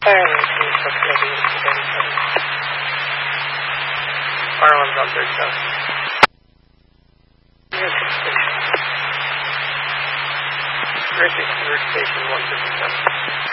Fire 19, so Kennedy into 37. Fire 1's on 37. Near 6 station. Griffith, third station, 157.